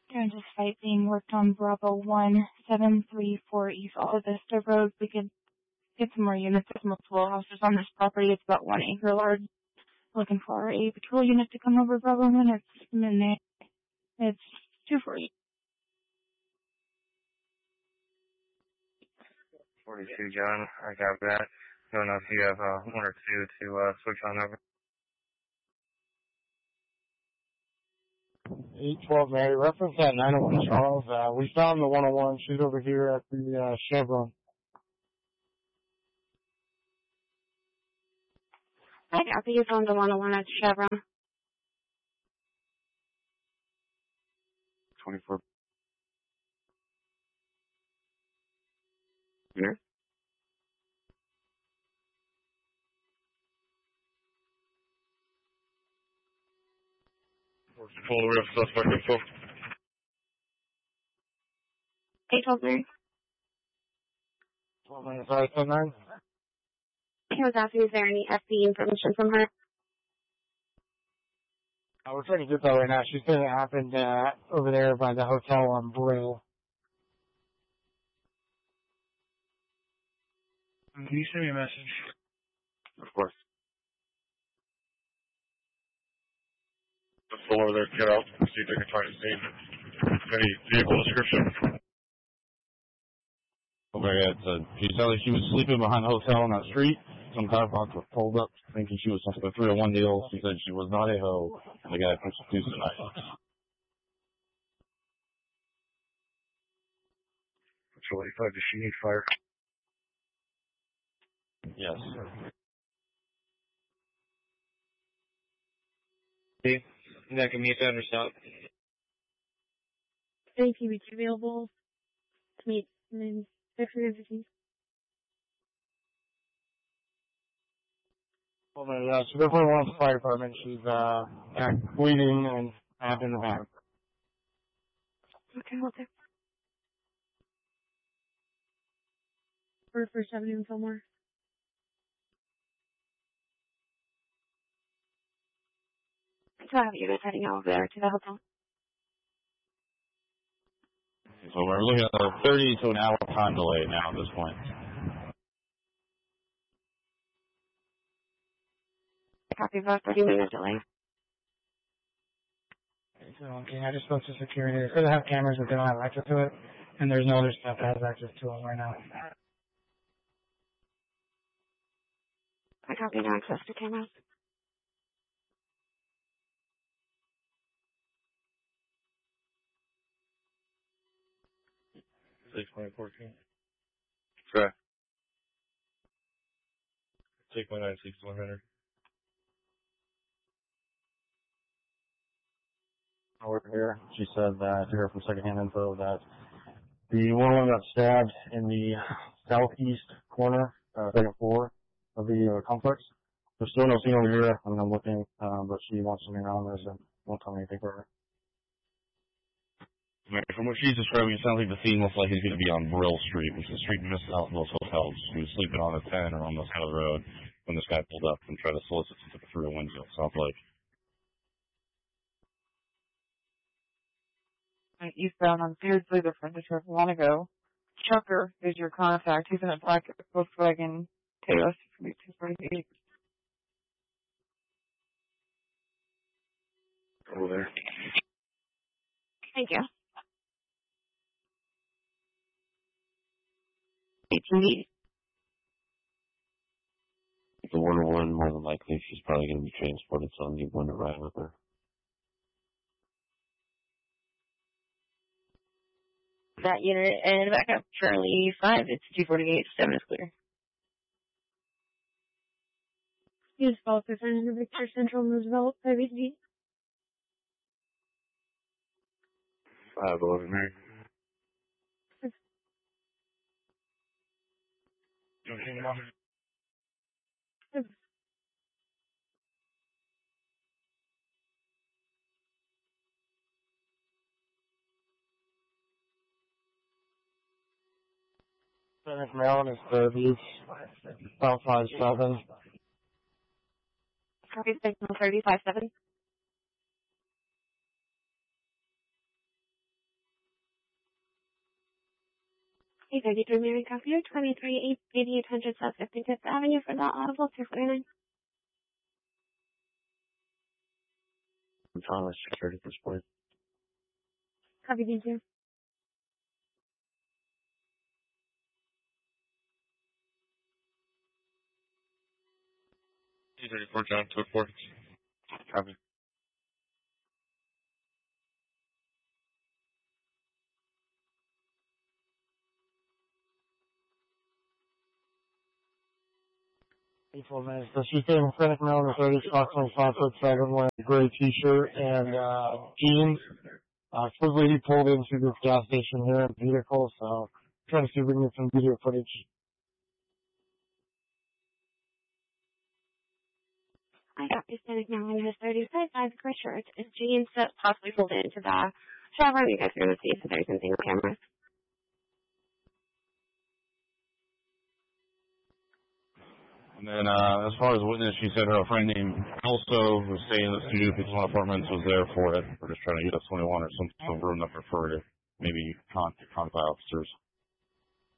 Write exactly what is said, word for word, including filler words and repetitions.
There's a site being worked on Bravo one seven three four East Alta Vista Road. We could get some more units. There's multiple houses on this property. It's about one acre large. Looking for a patrol unit to come over Bravo one. It's in there. It's two forty. forty-two, John. I got that. Don't know if you have uh, one or two to uh, switch on over. eight twelve Mary, reference at nine oh one Charles. Uh, we found the one oh one. She's over here at the uh, Chevron. I copy. You found the one oh one at Chevron. twenty-four. Here. Full riff suspect info. eight twelve Mary. twelve nine five nine. He was asking, is there any F B information from her? Uh, we're trying to get that right now. She's saying it happened uh, over there by the hotel on Brill. Can you send me a message? Of course. Let's go over there, get out, see if they can find a scene. Any vehicle description? Okay, it's, uh, she said that she was sleeping behind the hotel on that street. Some car box was pulled up, thinking she was something a three oh one deal. She said she was not a hoe, and the guy pushed two suicides. Patrol eighty-five, does she need fire? Yes. See? That can meet that or stop. Any P B T available to meet in six fifty? Well, uh, she definitely wants the fire department. She's uh, bleeding and half in the back. Okay, hold there. For First Avenue in Fillmore. So I have you guys heading over there to the hotel. So we're looking at a thirty to an hour time delay now at this point. Copy about thirty minute delay. Okay, I just spoke to security. They said they have cameras, but they don't have access to it, and there's no other staff that has access to them right now. I copy no access to cameras. six point fourteen. Okay. Take my nine six one hundred. Over here, she said that, to her from secondhand info, that the woman got stabbed in the southeast corner, uh, second floor of the uh, complex. There's still no scene over here. I mean, I'm looking, uh, but she wants something around there, so won't tell me anything for her. Right, from what she's describing, it sounds like the scene looks like it's going to be on Brill Street, which is the street just south of those hotels. She was sleeping on the ten or on the side of the road when this guy pulled up and tried to solicit some type of three oh one deal. Sounds like. Eastbound on Beardsley, the furniture if you want to go. Chucker is your contact. He's in a black Volkswagen Taos for two forty-eight. Over there. Thank you. eighteen B. The one oh one, more than likely, she's probably going to be transported, so I'll need one to ride with her. That unit and back up Charlie five. It's two forty-eight. seven is clear. Use follow through front of Victor Central Roosevelt five eight B. five eleven, Mary. You want to hang them off? Seventh Maryland is thirty, about five seven. Copy signal thirty five seven. eight thirty-three Mary Copier, twenty-three eighty-eight hundred South fifty-fifth Avenue for the Audible two forty-nine. I'm Thomas, security at this point. Copy, thank you. two thirty-four John, two four. Copy. April ninth. So she's saying Frantic Mountain thirty, approximately five foot seven, wearing a gray t-shirt and, uh, jeans. Uh, supposedly he pulled into this gas station here in vehicle, so trying to see if we can get some video footage. I got you standing now in this thirty-five, five gray shirt and jeans that possibly pulled into the shower. You guys are going to see if there's anything on camera. And then, uh, as far as witness, she said her friend named Elso was saying that Studio fifty-one Apartments was there for it. We're just trying to get us twenty-one or some, some room number for her to maybe contact, contact officers.